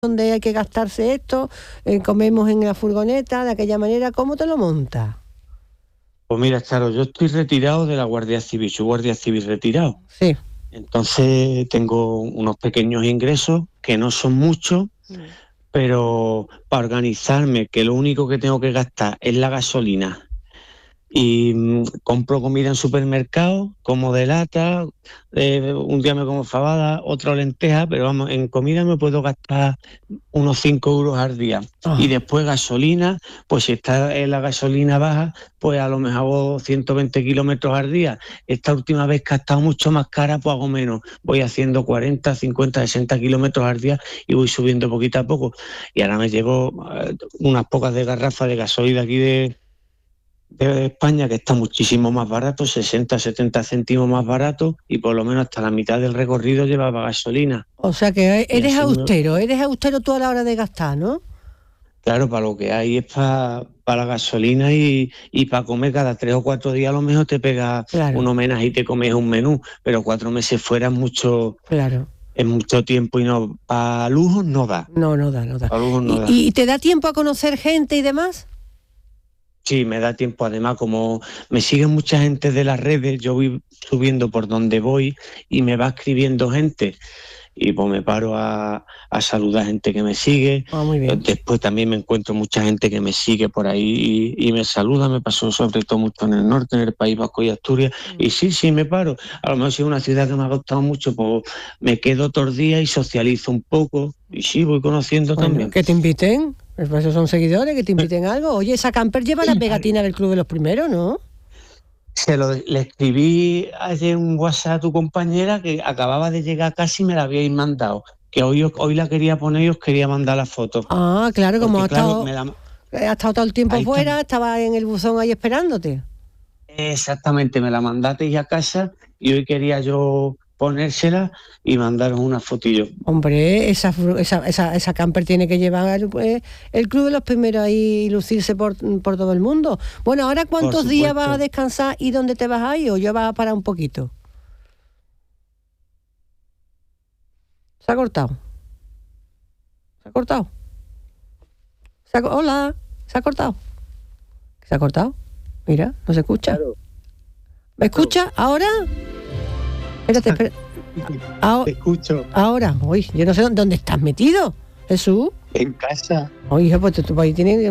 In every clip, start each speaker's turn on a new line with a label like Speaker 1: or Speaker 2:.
Speaker 1: donde hay que gastarse esto, comemos en la furgoneta, de aquella manera, ¿cómo te lo montas?
Speaker 2: Pues mira, Charo, yo estoy retirado de la Guardia Civil, soy guardia civil retirado.
Speaker 1: Sí.
Speaker 2: Entonces tengo unos pequeños ingresos que no son muchos, pero para organizarme, que lo único que tengo que gastar es la gasolina y compro comida en supermercado, como de lata, un día me como fabada, otro lenteja, pero vamos, en comida me puedo gastar unos 5 euros al día. Y después gasolina, pues si está la gasolina baja, pues a lo mejor hago 120 kilómetros al día. Esta última vez que ha estado mucho más cara, pues hago menos. Voy haciendo 40, 50, 60 kilómetros al día y voy subiendo poquito a poco. Y ahora me llevo unas pocas de garrafas de gasoil aquí de España, que está muchísimo más barato, 60, 70 céntimos más barato, y por lo menos hasta la mitad del recorrido llevaba gasolina.
Speaker 1: O sea que eres austero tú a la hora de gastar, ¿no?
Speaker 2: Claro, para lo que hay es para la gasolina y para comer cada 3 o 4 días a lo mejor te pega un homenaje y te comes un menú, pero 4 meses fuera es mucho.
Speaker 1: Claro.
Speaker 2: Es mucho tiempo y no, para lujos no da.
Speaker 1: No da.
Speaker 2: Para lujos no da.
Speaker 1: ¿Y te da tiempo a conocer gente y demás?
Speaker 2: Sí, me da tiempo. Además, como me sigue mucha gente de las redes, yo voy subiendo por donde voy y me va escribiendo gente. Y pues me paro a saludar gente que me sigue.
Speaker 1: Muy bien.
Speaker 2: Después también me encuentro mucha gente que me sigue por ahí y me saluda. Me pasó sobre todo mucho en el norte, en el País Vasco y Asturias. Y sí, me paro. A lo mejor si es una ciudad que me ha gustado mucho, pues me quedo todo el día y socializo un poco. Y sí, voy conociendo también.
Speaker 1: Que te inviten. Esos son seguidores, que te inviten algo. Oye, esa camper lleva la pegatina del Club de los Primeros, ¿no?
Speaker 2: Le escribí ayer un WhatsApp a tu compañera que acababa de llegar casi y me la habíais mandado. Que hoy la quería poner y os quería mandar la foto.
Speaker 1: Ah, claro,
Speaker 2: porque,
Speaker 1: como ha estado todo el tiempo fuera, estaba en el buzón ahí esperándote.
Speaker 2: Exactamente, me la mandasteis a casa y hoy quería yo ponérsela y mandaros una fotillo.
Speaker 1: Hombre, esa camper tiene que llevar el Club de los Primeros ahí y lucirse por todo el mundo. Bueno, ahora ¿cuántos días vas a descansar y dónde te vas a ir o ya vas a parar un poquito? ¿Se ha cortado? Hola, ¿se ha cortado? ¿Se ha cortado? Mira, no se escucha.
Speaker 2: Claro.
Speaker 1: ¿Me escucha ahora? Espérate.
Speaker 2: Te escucho.
Speaker 1: Ahora, uy, yo no sé dónde estás metido, Jesús.
Speaker 2: En casa.
Speaker 1: Oye, pues tu país tiene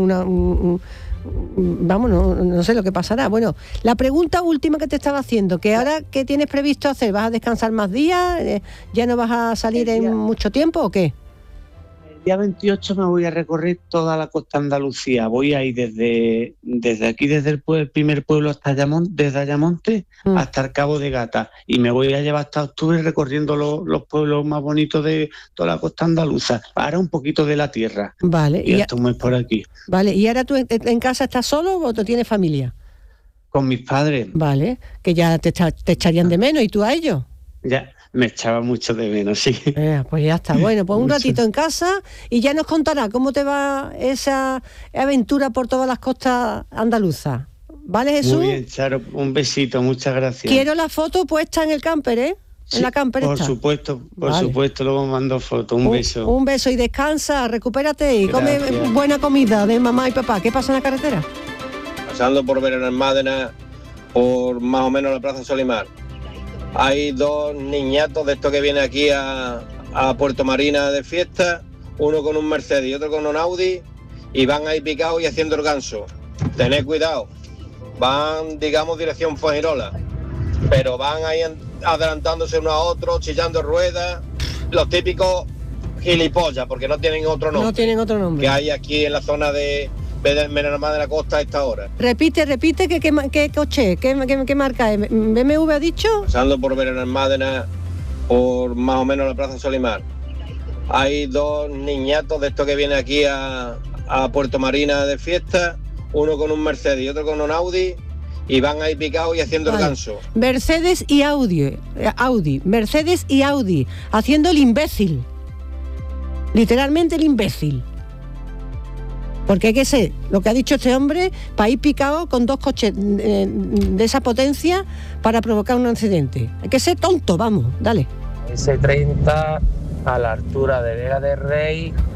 Speaker 1: vamos, no sé lo que pasará. Bueno, la pregunta última que te estaba haciendo, que ahora, ¿qué tienes previsto hacer? ¿Vas a descansar más días? ¿Ya no vas a salir en mucho tiempo o qué?
Speaker 2: El día 28 me voy a recorrer toda la costa Andalucía. Voy a ir desde aquí, desde el primer pueblo hasta desde Ayamonte hasta el Cabo de Gata. Y me voy a llevar hasta octubre recorriendo los pueblos más bonitos de toda la costa andaluza. Ahora un poquito de la tierra.
Speaker 1: Vale.
Speaker 2: Y hasta un mes por aquí.
Speaker 1: Vale. ¿Y ahora tú en casa estás solo o tú tienes familia?
Speaker 2: Con mis padres.
Speaker 1: Vale. Que ya te echarían de menos. ¿Y tú a ellos?
Speaker 2: Ya. Me echaba mucho de menos, sí.
Speaker 1: Pues ya está. Bueno, pues un ratito en casa y ya nos contará cómo te va esa aventura por todas las costas andaluzas. ¿Vale, Jesús?
Speaker 2: Muy bien, Charo. Un besito, muchas gracias.
Speaker 1: Quiero la foto puesta en el camper, ¿eh?
Speaker 2: Sí,
Speaker 1: en la camper
Speaker 2: por supuesto, luego mando foto. Un beso.
Speaker 1: Un beso y descansa, recupérate y come buena comida de mamá y papá. ¿Qué pasa en la carretera?
Speaker 3: Pasando por Benalmádena, por más o menos la Plaza Solimar. Hay 2 niñatos de estos que vienen aquí a Puerto Marina de fiesta, uno con un Mercedes y otro con un Audi, y van ahí picados y haciendo el ganso. Tened cuidado, van, digamos, dirección Fuengirola, pero van ahí adelantándose uno a otro, chillando ruedas, los típicos gilipollas, porque no tienen otro nombre.
Speaker 1: No tienen otro nombre.
Speaker 3: Que hay aquí en la zona de Benalmádena de la Costa a esta hora.
Speaker 1: Repite, ¿qué coche? ¿Qué marca es? ¿BMW ha dicho?
Speaker 3: Pasando por Benalmádena, por más o menos la Plaza Solimar. Hay 2 niñatos de estos que vienen aquí a Puerto Marina de fiesta, uno con un Mercedes y otro con un Audi, y van ahí picados y haciendo el ganso.
Speaker 1: Mercedes y Audi, Mercedes y Audi, haciendo el imbécil. Literalmente el imbécil. Porque hay que ser, lo que ha dicho este hombre, para ir picado con 2 coches de esa potencia para provocar un accidente. Hay que ser tonto, vamos, dale.
Speaker 4: S30 a la altura de Vega del Rey